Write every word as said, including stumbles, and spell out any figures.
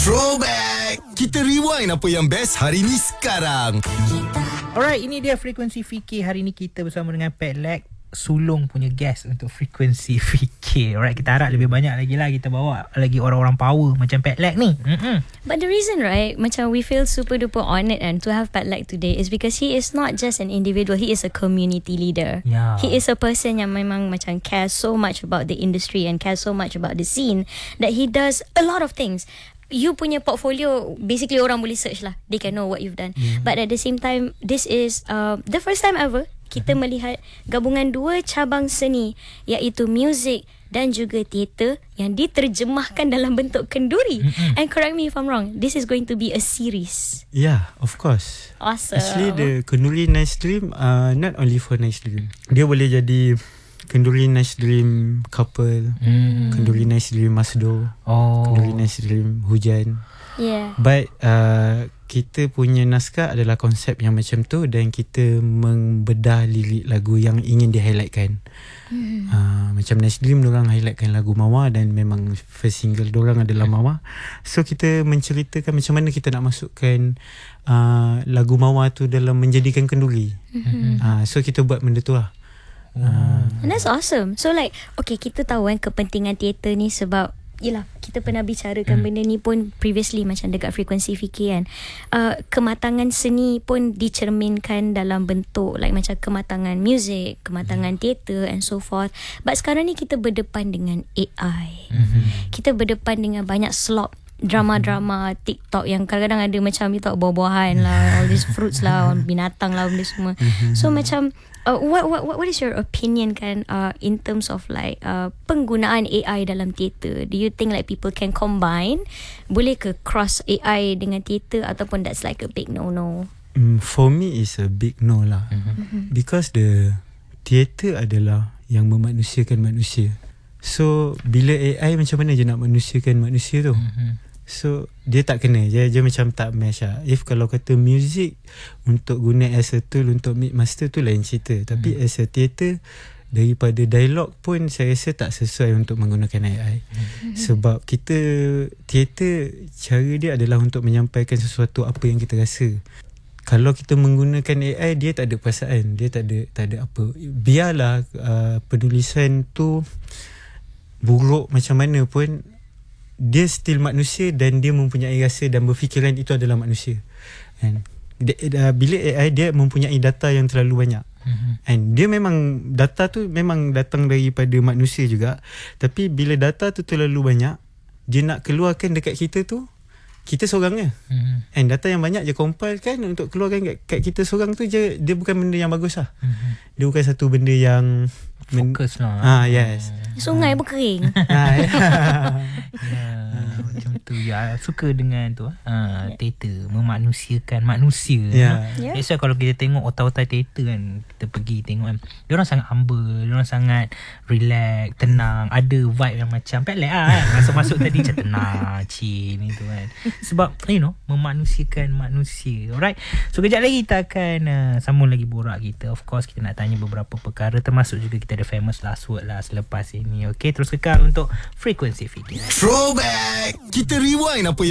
Throwback. Kita rewind apa yang best hari ni sekarang. Alright, ini dia Frekuensi Fikir. Hari ni kita bersama dengan Pat Lek, sulung punya guest untuk Frekuensi Fikir. Alright, kita harap lebih banyak lagi lah kita bawa lagi orang-orang power macam Pat Lek ni. Mm-mm. But the reason, right, macam we feel super duper honoured and to have Pat Lek today is because he is not just an individual, he is a community leader. Yeah. He is a person yang memang macam cares so much about the industry and cares so much about the scene that he does a lot of things. You punya portfolio, basically orang boleh search lah. They can know what you've done. Mm. But at the same time, this is uh, the first time ever kita mm-hmm. melihat gabungan dua cabang seni, iaitu muzik dan juga teater yang diterjemahkan dalam bentuk kenduri. Mm-hmm. And correct me if I'm wrong, this is going to be a series. Yeah, of course. Awesome. Actually, the Kenduri Nice Dream, uh, not only for Nice Dream. Dia boleh jadi Kenduri Nice Dream Couple, hmm. Kenduri Nice Dream Masdo, oh. Kenduri Nice Dream Hujan. Yeah. But uh, kita punya naskah adalah konsep yang macam tu, dan kita membedah lirik lagu yang ingin di-highlightkan. Hmm. Uh, macam Nice Dream, diorang highlightkan lagu Mawar, dan memang first single diorang adalah Mawar. So kita menceritakan macam mana kita nak masukkan uh, lagu Mawar tu dalam menjadikan kenduri. Hmm. Uh, so kita buat benda tu lah. Hmm. And that's awesome. So like, okay, kita tahu kan kepentingan teater ni sebab yelah, kita pernah bicarakan hmm. benda ni pun previously macam dekat Frekuensi Fikir kan. Uh, kematangan seni pun dicerminkan dalam bentuk like macam kematangan muzik, kematangan hmm. teater and so forth. But sekarang ni kita berdepan dengan A I. Hmm. Kita berdepan dengan banyak slop drama-drama TikTok yang kadang-kadang ada macam you tahu buah-buahan lah, all these fruits lah, binatang lah, benda semua. So macam uh, what what what is your opinion kan uh, in terms of like uh, penggunaan A I dalam teater? Do you think like people can combine? Boleh ke cross A I dengan teater, ataupun that's like a big no-no? Mm, for me is a big no lah. Mm-hmm. Because the teater adalah yang memanusiakan manusia. So bila A I macam mana je nak manusiakan manusia tu? Mm-hmm. So dia tak kena, dia, dia macam tak match lah. If kalau kata music untuk guna as a tool untuk mix master tu lain cerita. Tapi mm. as a theater, daripada dialog pun saya rasa tak sesuai untuk menggunakan A I. Mm. Sebab kita theater, cara dia adalah untuk menyampaikan sesuatu apa yang kita rasa. Kalau kita menggunakan A I, dia tak ada perasaan, dia tak ada tak ada apa. Biarlah uh, penulisan tu buruk macam mana pun, dia still manusia dan dia mempunyai rasa dan berfikiran itu adalah manusia. And dia, uh, bila A I dia mempunyai data yang terlalu banyak. Mm-hmm. And dia memang data tu memang datang daripada manusia juga. Tapi bila data tu terlalu banyak, dia nak keluarkan dekat kita tu, kita seorang je. Mm-hmm. And data yang banyak je compile kan untuk keluarkan kat, kat kita seorang tu je, dia bukan benda yang bagus lah. Mm-hmm. Dia bukan satu benda yang fokus lah. Ah, yes. Sungai pun kering. Ah, ya. Ya, macam tu. Ya, suka dengan tu ah, teater memanusiakan manusia. Yeah. Yeah. That's why kalau kita tengok otak-otak teater kan, kita pergi tengok kan, dia orang sangat humble, dia orang sangat relax, tenang, ada vibe yang macam Pat Lek lah kan. Masuk-masuk tadi macam tenang, chill ni tu kan. Sebab you know, memanusiakan manusia. Alright. So kejap lagi kita akan uh, sambung lagi borak kita. Of course kita nak tanya beberapa perkara, termasuk juga kita ada famous last word lah selepas ini. Okay, terus kekal untuk Frekuensi Fikir. Throwback. Kita rewind apa yang